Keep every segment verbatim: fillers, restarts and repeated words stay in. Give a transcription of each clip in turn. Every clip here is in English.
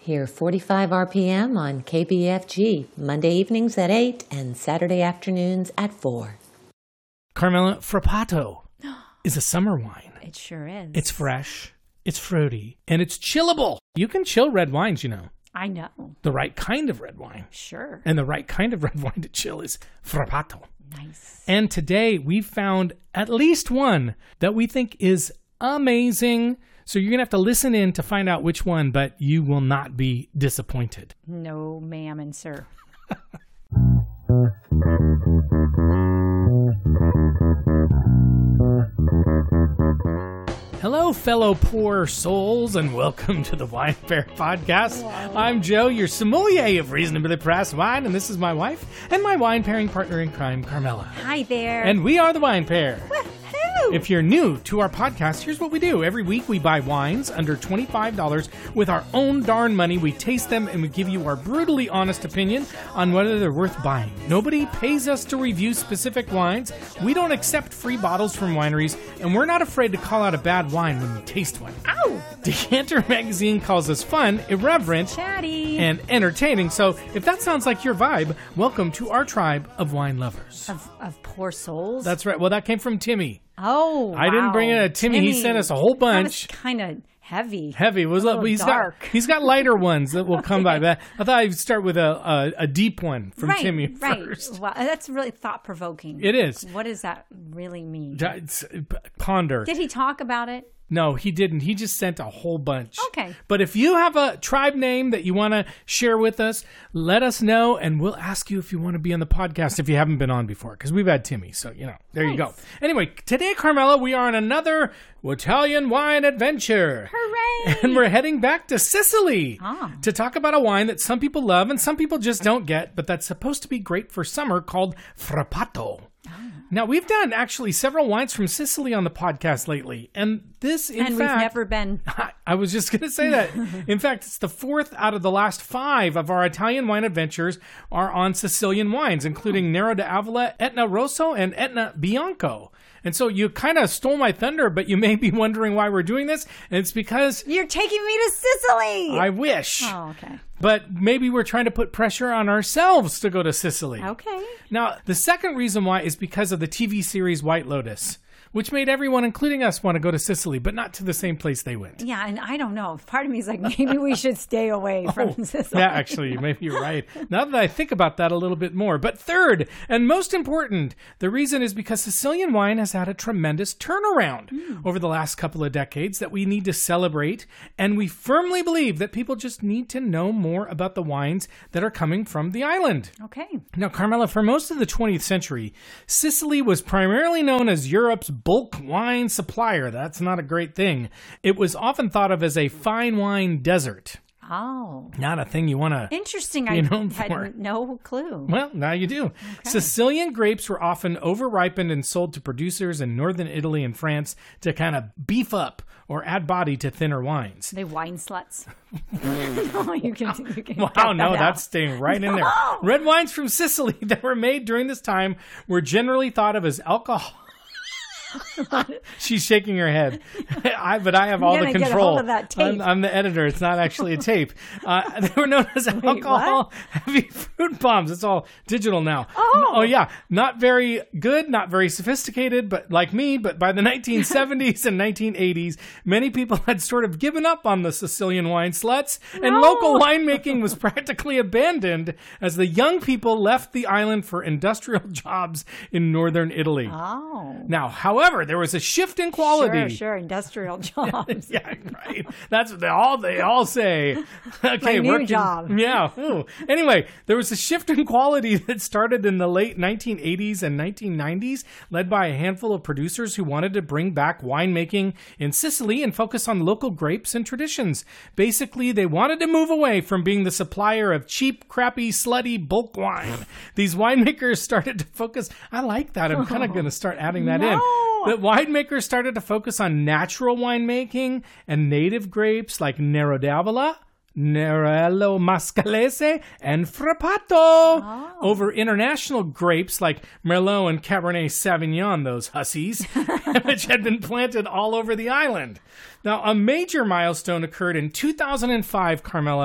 Hear forty-five R P M on K B F G, Monday evenings at eight and Saturday afternoons at four. Carmela, Frappato is a summer wine. It sure is. It's fresh, it's fruity, and it's chillable. You can chill red wines, you know. I know. The right kind of red wine. Sure. And the right kind of red wine to chill is Frappato. Nice. And today we found at least one that we think is amazing. So you're going to have to listen in to find out which one, but you will not be disappointed. No, ma'am and sir. Hello, fellow poor souls, and welcome to the Wine Pair Podcast. Wow. I'm Joe, your sommelier of reasonably priced wine, and this is my wife and my wine pairing partner in crime, Carmela. Hi there. And we are the Wine Pair. Woohoo! If you're new to our podcast, here's what we do. Every week we buy wines under twenty-five dollars with our own darn money. We taste them and we give you our brutally honest opinion on whether they're worth buying. Nobody pays us to review specific wines. We don't accept free bottles from wineries, and we're not afraid to call out a bad wine when we taste one. Ow! Decanter Magazine calls us fun, irreverent, chatty, and entertaining. So if that sounds like your vibe, welcome to our tribe of wine lovers. Of, of poor souls? That's right. Well, that came from Timmy. Oh, I didn't wow. bring it. Timmy, Timmy, he sent us a whole bunch. That was kind of heavy. Heavy. Was a he's dark. got he's got lighter ones that will come by. But I thought I'd start with a a, a deep one from right, Timmy right. first. Wow, that's really thought provoking. It is. What does that really mean? It's, ponder. Did he talk about it? No, he didn't. He just sent a whole bunch. Okay. But if you have a tribe name that you want to share with us, let us know, and we'll ask you if you want to be on the podcast if you haven't been on before, because we've had Timmy. So, you know, there nice. You go. Anyway, today, Carmela, we are on another Italian wine adventure. Hooray! And we're heading back to Sicily ah. to talk about a wine that some people love and some people just don't get, but that's supposed to be great for summer, called Frappato. Now, we've done actually several wines from Sicily on the podcast lately, and this, in and fact... And we've never been... I, I was just going to say that. In fact, it's the fourth out of the last five of our Italian wine adventures are on Sicilian wines, including Nero d'Avola, Etna Rosso, and Etna Bianco. And so you kind of stole my thunder, but you may be wondering why we're doing this, and it's because... You're taking me to Sicily! I wish. Oh, okay. But maybe we're trying to put pressure on ourselves to go to Sicily. Okay. Now, the second reason why is because of the T V series White Lotus, which made everyone, including us, want to go to Sicily, but not to the same place they went. Yeah, and I don't know. Part of me is like, maybe we should stay away from oh, Sicily. Yeah, actually, maybe you're right. Now that I think about that a little bit more. But third, and most important, the reason is because Sicilian wine has had a tremendous turnaround mm. over the last couple of decades that we need to celebrate. And we firmly believe that people just need to know more about the wines that are coming from the island. Okay. Now, Carmela, for most of the twentieth century, Sicily was primarily known as Europe's bulk wine supplier. That's not a great thing. It was often thought of as a fine wine desert. Oh. Not a thing you want to Interesting. be I known had for. no clue. Well, now you do. Okay. Sicilian grapes were often over-ripened and sold to producers in northern Italy and France to kind of beef up or add body to thinner wines. They wine sluts. no, you can, you can wow, no, that that's staying right in there. No! Red wines from Sicily that were made during this time were generally thought of as alcohol. She's shaking her head. I, but I have all the control. Get a hold of that tape. I'm, I'm the editor. It's not actually a tape. Uh, they were known as Wait, alcohol-heavy fruit bombs. It's all digital now. Oh. oh, yeah. Not very good, not very sophisticated, but like me. But by the nineteen seventies and nineteen eighties, many people had sort of given up on the Sicilian wine sluts, and no. local winemaking was practically abandoned as the young people left the island for industrial jobs in northern Italy. Oh. Now, however, there was a shift in quality. Sure, sure, industrial jobs. yeah, right. That's what they all they all say. Okay, My new working, job. Yeah. Ooh. Anyway, there was a shift in quality that started in the late nineteen eighties and nineteen nineties, led by a handful of producers who wanted to bring back winemaking in Sicily and focus on local grapes and traditions. Basically, they wanted to move away from being the supplier of cheap, crappy, slutty bulk wine. These winemakers started to focus. I like that. I'm kind of going to start adding that no. in. The winemakers started to focus on natural winemaking and native grapes like Nero d'Avola, Nerello Mascalese, and Frappato oh. over international grapes like Merlot and Cabernet Sauvignon, those hussies, which had been planted all over the island. Now, a major milestone occurred in two thousand five, Carmela,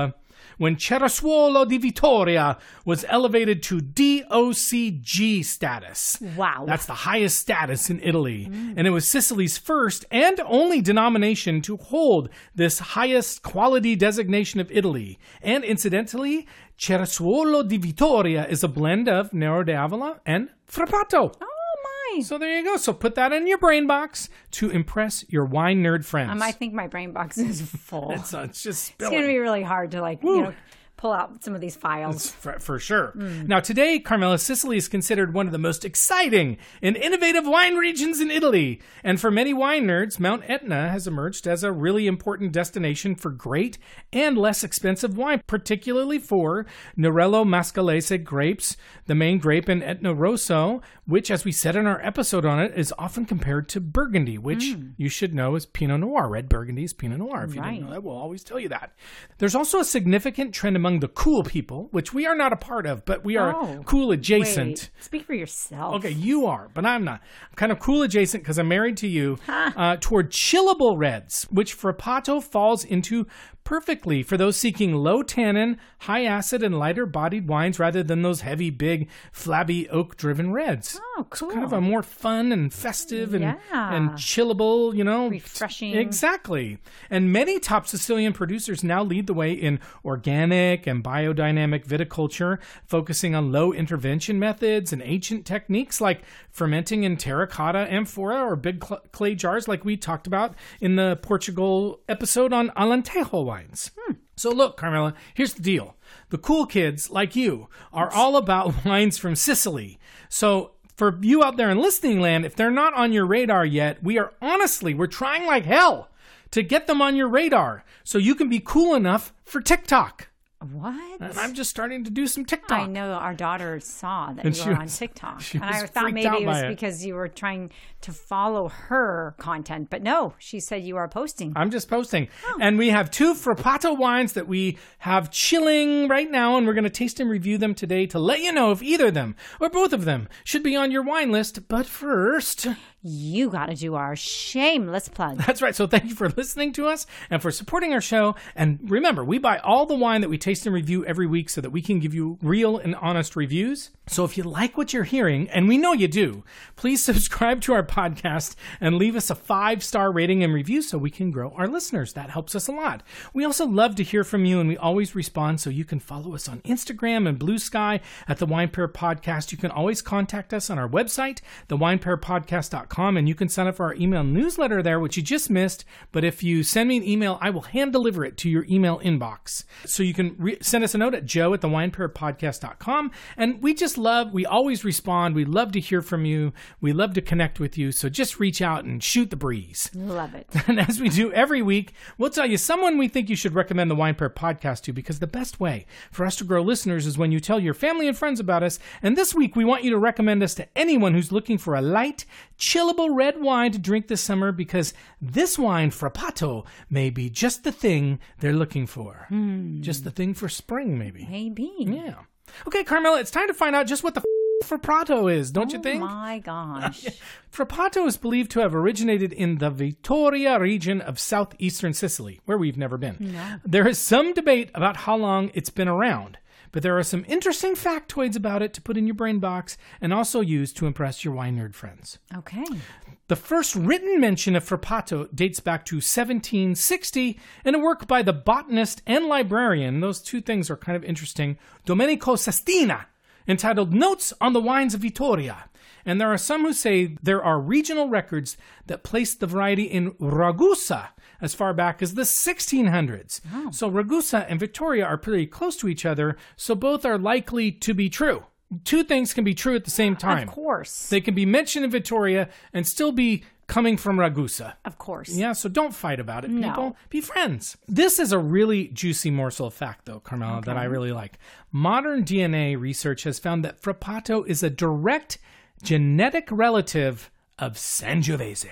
when Cerasuolo di Vittoria was elevated to D O C G status. Wow. That's the highest status in Italy. Mm. And it was Sicily's first and only denomination to hold this highest quality designation of Italy. And incidentally, Cerasuolo di Vittoria is a blend of Nero d'Avola and Frappato. Oh. So there you go. So put that in your brain box to impress your wine nerd friends. Um, I think my brain box is full. it's, uh, it's just It's going to be really hard to like, Woo. you know, pull out some of these files. For, for sure. Mm. Now today, Carmela, Sicily is considered one of the most exciting and innovative wine regions in Italy. And for many wine nerds, Mount Etna has emerged as a really important destination for great and less expensive wine, particularly for Nerello Mascalese grapes, the main grape in Etna Rosso, which, as we said in our episode on it, is often compared to Burgundy, which mm. you should know is Pinot Noir. Red Burgundy is Pinot Noir. If you right. didn't know that, we'll always tell you that. There's also a significant trend among the cool people, which we are not a part of, but we are oh, cool adjacent. Wait. Speak for yourself. Okay, you are, but I'm not. I'm kind of cool adjacent because I'm married to you, uh, toward chillable reds, which Frappato falls into perfectly for those seeking low tannin, high acid, and lighter bodied wines rather than those heavy, big, flabby, oak driven reds. Oh, cool. It's kind of a more fun and festive and, yeah. and chillable, you know. Refreshing. Exactly. And many top Sicilian producers now lead the way in organic and biodynamic viticulture, focusing on low intervention methods and ancient techniques like fermenting in terracotta amphora or big cl- clay jars like we talked about in the Portugal episode on Alentejo wines. Hmm. So look, Carmela, here's the deal. The cool kids, like you, are all about wines from Sicily. So for you out there in listening land, if they're not on your radar yet, we are honestly, we're trying like hell to get them on your radar so you can be cool enough for TikTok. What? And I'm just starting to do some TikTok. I know our daughter saw that And you she were was- on TikTok. she And I was thought freaked maybe out it was by it. because you were trying to follow her content. But no, she said you are posting. I'm just posting. And we have two Frappato wines that we have chilling right now, and we're going to taste and review them today to let you know if either of them or both of them should be on your wine list. But first, You got to do our shameless plug. that's right. So thank you for listening to us and for supporting our show. And remember, we buy all the wine that we taste and review every week so that we can give you real and honest reviews. So if you like what you're hearing, and we know you do, please subscribe to our podcast and leave us a five-star rating and review so we can grow our listeners. That helps us a lot. We also love to hear from you, and we always respond, so you can follow us on Instagram and Blue Sky at The Wine Pair Podcast. You can always contact us on our website, the wine pair podcast dot com, and you can sign up for our email newsletter there, which you just missed. But if you send me an email, I will hand deliver it to your email inbox. So you can re- send us a note at joe at the wine pair podcast dot com. And we just love, we always respond. We love to hear from you. We love to connect with you. So just reach out and shoot the breeze. Love it. And as we do every week, we'll tell you someone we think you should recommend the Wine Pair Podcast to, because the best way for us to grow listeners is when you tell your family and friends about us. And this week, we want you to recommend us to anyone who's looking for a light, chillable red wine to drink this summer, because this wine, Frappato, may be just the thing they're looking for. Mm. Just the thing for spring, maybe. Maybe. Yeah. Okay, Carmela, it's time to find out just what the f- Frappato is, don't oh you think? my gosh. Frappato is believed to have originated in the Vittoria region of southeastern Sicily, where we've never been. No. There is some debate about how long it's been around, but there are some interesting factoids about it to put in your brain box and also use to impress your wine nerd friends. Okay. The first written mention of Frappato dates back to seventeen sixty in a work by the botanist and librarian, those two things are kind of interesting, Domenico Sestina, entitled Notes on the Wines of Vittoria. And there are some who say there are regional records that place the variety in Ragusa as far back as the sixteen hundreds. Oh. So Ragusa and Vittoria are pretty close to each other, so both are likely to be true. Two things can be true at the same time. Of course. They can be mentioned in Vittoria and still be coming from Ragusa. Of course. Yeah, so don't fight about it, No. people. Be friends. This is a really juicy morsel of fact, though, Carmela, Okay. that I really like. Modern D N A research has found that Frappato is a direct genetic relative of Sangiovese.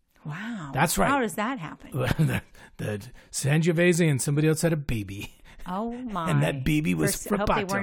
Wow. That's right. How does that happen? the, the Sangiovese and somebody else had a baby. Oh my. And that baby was First, I hope they Frappato. weren't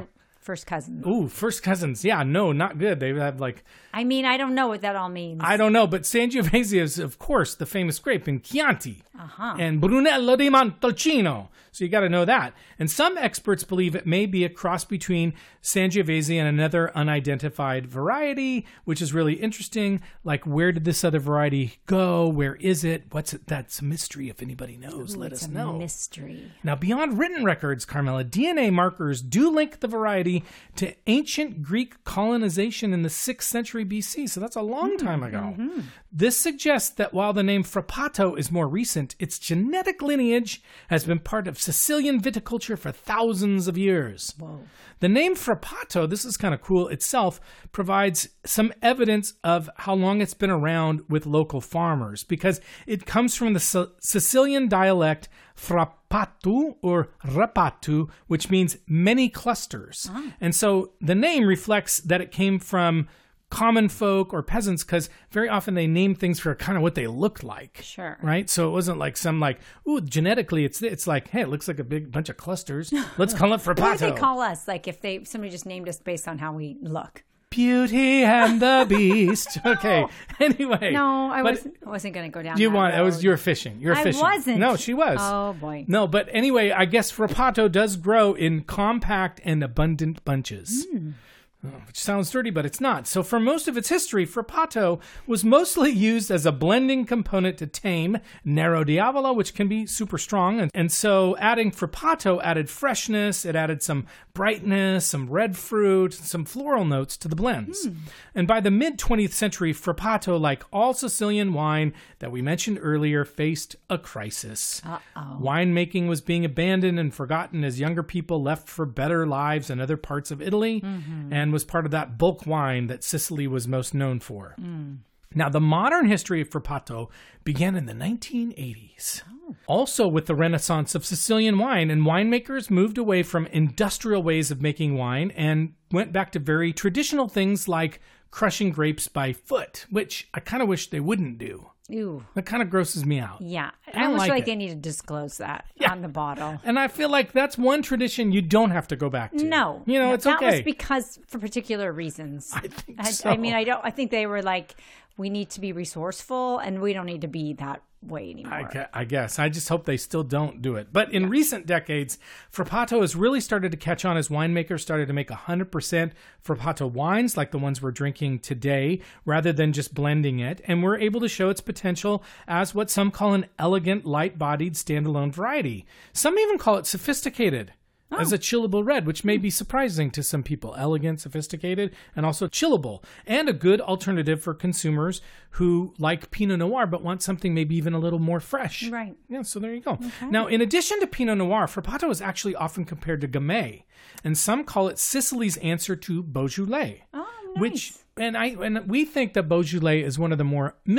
first cousins. Ooh, first cousins. Yeah, no, not good. They have like, I mean, I don't know what that all means. I don't know, but Sangiovese is, of course, the famous grape in Chianti Uh-huh. and Brunello di Montalcino. So you got to know that. And some experts believe it may be a cross between Sangiovese and another unidentified variety, which is really interesting. Like, where did this other variety go? Where is it? What's it? That's a mystery. If anybody knows, Ooh, let it's us a know. mystery. Now, beyond written records, Carmela, D N A markers do link the variety to ancient Greek colonization in the sixth century B C, so that's a long time ago. Mm-hmm. This suggests that while the name Frappato is more recent, its genetic lineage has been part of Sicilian viticulture for thousands of years. Whoa. The name Frappato, this is kind of cool itself, provides some evidence of how long it's been around with local farmers because it comes from the S- Sicilian dialect Frappatu or Rapatu, which means many clusters. Oh. And so the name reflects that it came from common folk or peasants because very often they name things for kind of what they look like. Sure. Right? So it wasn't like some like, ooh, genetically it's it's like, hey, it looks like a big bunch of clusters. Let's call it Frappato. What did they call us? Like if they somebody just named us based on how we look. Beauty and the Beast. Okay. Anyway. No, I but wasn't. I wasn't going to go down. You that want? It was road. you were fishing. You were I fishing. wasn't. No, she was. Oh boy. No, but anyway, I guess Frappato does grow in compact and abundant bunches. Mm. Oh, which sounds dirty, but it's not. So for most of its history, Frappato was mostly used as a blending component to tame Nero Diavolo, which can be super strong. And, and so adding Frappato added freshness, it added some brightness, some red fruit, some floral notes to the blends. Mm. And by the mid-twentieth century, Frappato, like all Sicilian wine that we mentioned earlier, faced a crisis. Uh-oh. Winemaking was being abandoned and forgotten as younger people left for better lives in other parts of Italy, mm-hmm. and was part of that bulk wine that Sicily was most known for. Mm. Now, the modern history of Frappato began in the nineteen eighties. Oh. Also with the renaissance of Sicilian wine, and winemakers moved away from industrial ways of making wine and went back to very traditional things like crushing grapes by foot, which I kind of wish they wouldn't do. Ew. That kind of grosses me out. Yeah. I, I almost like feel like it. they need to disclose that Yeah. on the bottle. And I feel like that's one tradition you don't have to go back to. No. You know, No, it's that okay. was because for particular reasons. I think I, so. I mean, I don't. I think they were like, we need to be resourceful, and we don't need to be that way anymore. I, gue- I guess. I just hope they still don't do it. But in yeah. recent decades, Frappato has really started to catch on as winemakers started to make one hundred percent Frappato wines like the ones we're drinking today, rather than just blending it. And we're able to show its potential as what some call an elegant, light-bodied, standalone variety. Some even call it sophisticated. Oh. As a chillable red, which may be surprising to some people. Elegant, sophisticated, and also chillable. And a good alternative for consumers who like Pinot Noir but want something maybe even a little more fresh. Right. Yeah, so there you go. Okay. Now, in addition to Pinot Noir, Frappato is actually often compared to Gamay. And some call it Sicily's answer to Beaujolais. Oh, nice. Which, and I and we think that Beaujolais is one of the more